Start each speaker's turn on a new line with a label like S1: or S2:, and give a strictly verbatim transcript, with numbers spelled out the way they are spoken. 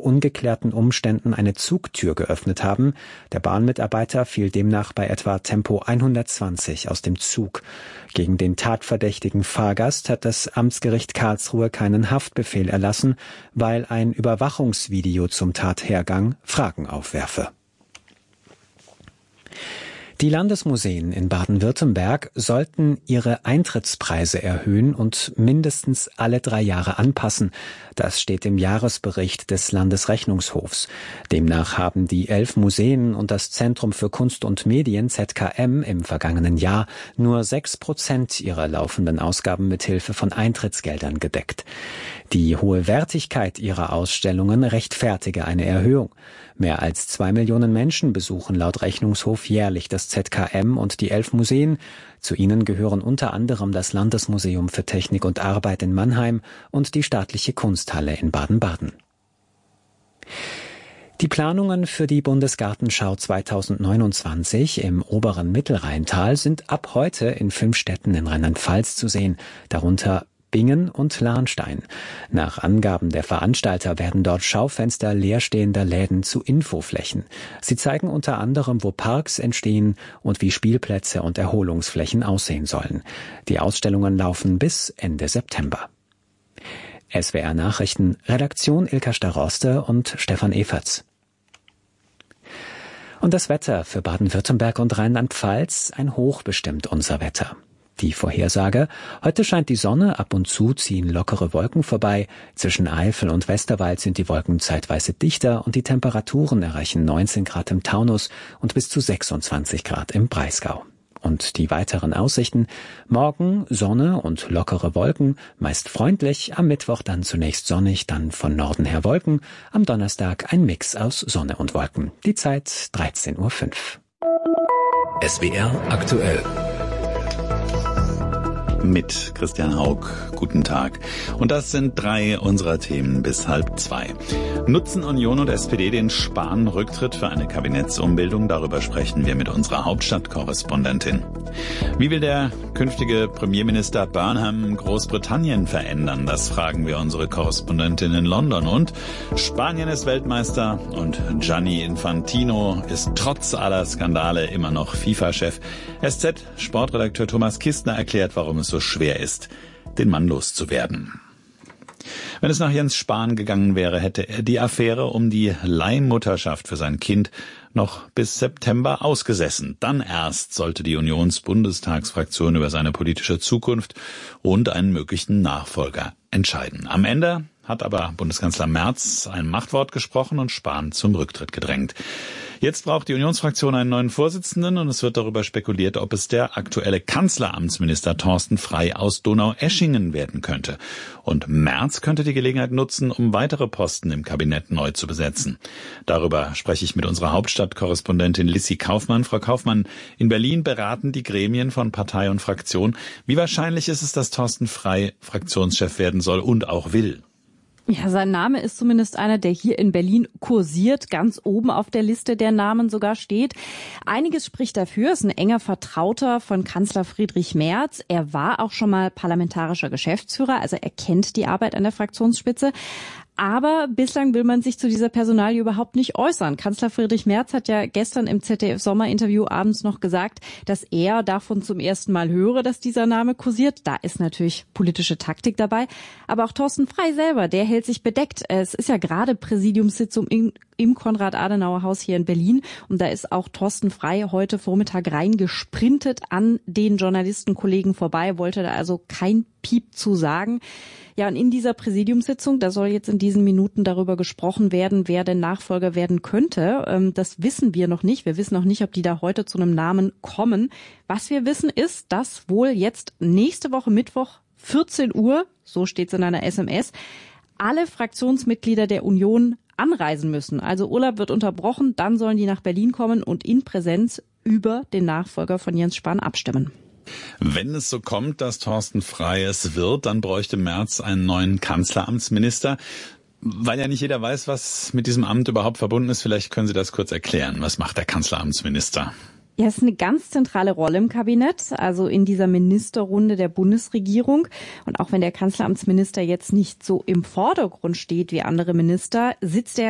S1: ungeklärten Umständen eine Zugtür geöffnet haben. Der Bahnmitarbeiter fiel demnach bei etwa Tempo hundertzwanzig aus dem Zug. Gegen den tatverdächtigen Fahrgast hat das Amtsgericht Karlsruhe keinen Haftbefehl erlassen, weil ein Überwachungsvideo zum Tathergang Fragen aufwerfe. Die Landesmuseen in Baden-Württemberg sollten ihre Eintrittspreise erhöhen und mindestens alle drei Jahre anpassen. Das steht im Jahresbericht des Landesrechnungshofs. Demnach haben die elf Museen und das Zentrum für Kunst und Medien Z K M im vergangenen Jahr nur sechs Prozent ihrer laufenden Ausgaben mit Hilfe von Eintrittsgeldern gedeckt. Die hohe Wertigkeit ihrer Ausstellungen rechtfertige eine Erhöhung. Mehr als zwei Millionen Menschen besuchen laut Rechnungshof jährlich das Z K M und die elf Museen. Zu ihnen gehören unter anderem das Landesmuseum für Technik und Arbeit in Mannheim und die Staatliche Kunsthalle in Baden-Baden. Die Planungen für die Bundesgartenschau zweitausendneunundzwanzig im oberen Mittelrheintal sind ab heute in fünf Städten in Rheinland-Pfalz zu sehen, darunter Bingen und Lahnstein. Nach Angaben der Veranstalter werden dort Schaufenster leerstehender Läden zu Infoflächen. Sie zeigen unter anderem, wo Parks entstehen und wie Spielplätze und Erholungsflächen aussehen sollen. Die Ausstellungen laufen bis Ende September. S W R Nachrichten, Redaktion Ilka Staroste und Stefan Eferts. Und das Wetter für Baden-Württemberg und Rheinland-Pfalz, ein Hoch bestimmt unser Wetter. Die Vorhersage: Heute scheint die Sonne, ab und zu ziehen lockere Wolken vorbei. Zwischen Eifel und Westerwald sind die Wolken zeitweise dichter und die Temperaturen erreichen neunzehn Grad im Taunus und bis zu sechsundzwanzig Grad im Breisgau. Und die weiteren Aussichten: Morgen Sonne und lockere Wolken, meist freundlich, am Mittwoch dann zunächst sonnig, dann von Norden her Wolken, am Donnerstag ein Mix aus Sonne und Wolken. Die Zeit dreizehn Uhr fünf.
S2: S W R aktuell.
S3: Mit Christian Haug. Guten Tag. Und das sind drei unserer Themen bis halb zwei. Nutzen Union und S P D den Spahn-Rücktritt für eine Kabinettsumbildung? Darüber sprechen wir mit unserer Hauptstadtkorrespondentin. Wie will der künftige Premierminister Burnham Großbritannien verändern? Das fragen wir unsere Korrespondentin in London. Und Spanien ist Weltmeister und Gianni Infantino ist trotz aller Skandale immer noch FIFA-Chef. S Z-Sportredakteur Thomas Kistner erklärt, warum es so schwer ist, den Mann loszuwerden. Wenn es nach Jens Spahn gegangen wäre, hätte er die Affäre um die Leihmutterschaft für sein Kind noch bis September ausgesessen. Dann erst sollte die Unionsbundestagsfraktion über seine politische Zukunft und einen möglichen Nachfolger entscheiden. Am Ende hat aber Bundeskanzler Merz ein Machtwort gesprochen und Spahn zum Rücktritt gedrängt. Jetzt braucht die Unionsfraktion einen neuen Vorsitzenden und es wird darüber spekuliert, ob es der aktuelle Kanzleramtsminister Thorsten Frey aus Donaueschingen werden könnte. Und Merz könnte die Gelegenheit nutzen, um weitere Posten im Kabinett neu zu besetzen. Darüber spreche ich mit unserer Hauptstadtkorrespondentin Lissy Kaufmann. Frau Kaufmann, in Berlin beraten die Gremien von Partei und Fraktion. Wie wahrscheinlich ist es, dass Thorsten Frey Fraktionschef werden soll und auch will?
S4: Ja, sein Name ist zumindest einer, der hier in Berlin kursiert, ganz oben auf der Liste der Namen sogar steht. Einiges spricht dafür, ist ein enger Vertrauter von Kanzler Friedrich Merz. Er war auch schon mal parlamentarischer Geschäftsführer, also er kennt die Arbeit an der Fraktionsspitze. Aber bislang will man sich zu dieser Personalie überhaupt nicht äußern. Kanzler Friedrich Merz hat ja gestern im Z D F-Sommerinterview abends noch gesagt, dass er davon zum ersten Mal höre, dass dieser Name kursiert. Da ist natürlich politische Taktik dabei. Aber auch Thorsten Frey selber, der hält sich bedeckt. Es ist ja gerade Präsidiumssitzung in, im Konrad-Adenauer-Haus hier in Berlin. Und da ist auch Thorsten Frey heute Vormittag reingesprintet an den Journalistenkollegen vorbei, wollte da also kein Piep zu sagen. Ja, und in dieser Präsidiumssitzung, da soll jetzt in diesen Minuten darüber gesprochen werden, wer denn Nachfolger werden könnte. Das wissen wir noch nicht. Wir wissen noch nicht, ob die da heute zu einem Namen kommen. Was wir wissen ist, dass wohl jetzt nächste Woche Mittwoch vierzehn Uhr, so steht's in einer S M S, alle Fraktionsmitglieder der Union anreisen müssen. Also Urlaub wird unterbrochen, dann sollen die nach Berlin kommen und in Präsenz über den Nachfolger von Jens Spahn abstimmen.
S3: Wenn es so kommt, dass Thorsten Frey es wird, dann bräuchte Merz einen neuen Kanzleramtsminister. Weil ja nicht jeder weiß, was mit diesem Amt überhaupt verbunden ist, vielleicht können Sie das kurz erklären. Was macht der Kanzleramtsminister?
S4: Ja, es ist eine ganz zentrale Rolle im Kabinett, also in dieser Ministerrunde der Bundesregierung. Und auch wenn der Kanzleramtsminister jetzt nicht so im Vordergrund steht wie andere Minister, sitzt er